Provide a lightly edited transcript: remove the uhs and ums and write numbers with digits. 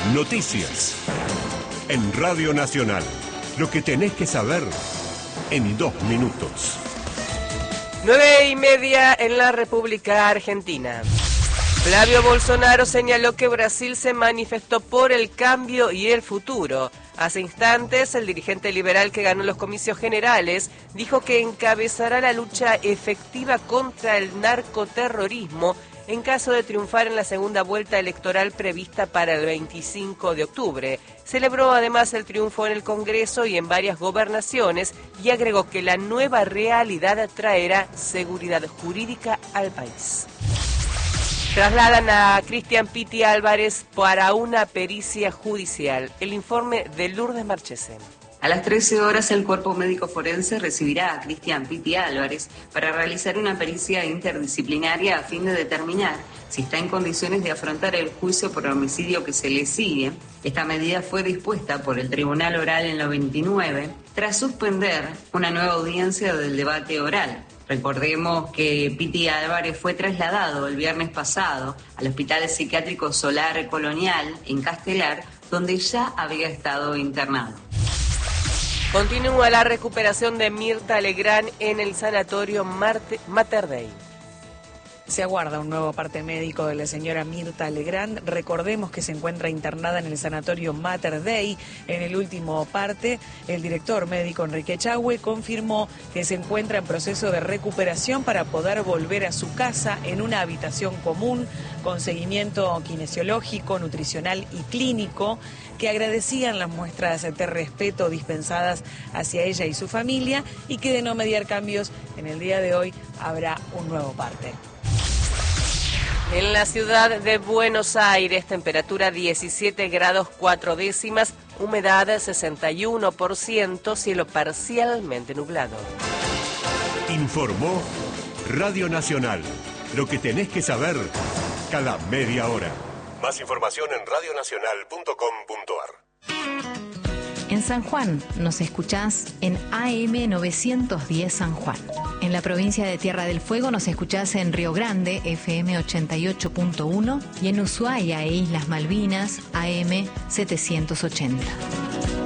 Noticias. En Radio Nacional. Lo que tenés que saber en 2 minutos. 9:30 en la República Argentina. Flavio Bolsonaro señaló que Brasil se manifestó por el cambio y el futuro. Hace instantes, el dirigente liberal que ganó los comicios generales dijo que encabezará la lucha efectiva contra el narcoterrorismo en caso de triunfar en la segunda vuelta electoral prevista para el 25 de octubre. Celebró además el triunfo en el Congreso y en varias gobernaciones y agregó que la nueva realidad traerá seguridad jurídica al país. Trasladan a Cristian Pitti Álvarez para una pericia judicial. El informe de Lourdes Marchese. A las 13 horas, el cuerpo médico forense recibirá a Cristian Pitti Álvarez para realizar una pericia interdisciplinaria a fin de determinar si está en condiciones de afrontar el juicio por homicidio que se le sigue. Esta medida fue dispuesta por el Tribunal Oral en la 29, tras suspender una nueva audiencia del debate oral. Recordemos que Pitti Álvarez fue trasladado el viernes pasado al Hospital Psiquiátrico Solar Colonial en Castelar, donde ya había estado internado. Continúa la recuperación de Mirta Legrand en el sanatorio Mater Dei. Se aguarda un nuevo parte médico de la señora Mirta Legrand. Recordemos que se encuentra internada en el sanatorio Mater Dei. En el último parte, el director médico Enrique Chahue confirmó que se encuentra en proceso de recuperación para poder volver a su casa en una habitación común con seguimiento kinesiológico, nutricional y clínico, que agradecían las muestras de respeto dispensadas hacia ella y su familia y que de no mediar cambios en el día de hoy habrá un nuevo parte. En la ciudad de Buenos Aires, temperatura 17 grados 4 décimas, humedad 61%, cielo parcialmente nublado. Informó Radio Nacional. Lo que tenés que saber cada media hora. Más información en radionacional.com.ar. En San Juan nos escuchás en AM 910 San Juan. En la provincia de Tierra del Fuego nos escuchás en Río Grande, FM 88.1, y en Ushuaia e Islas Malvinas, AM 780.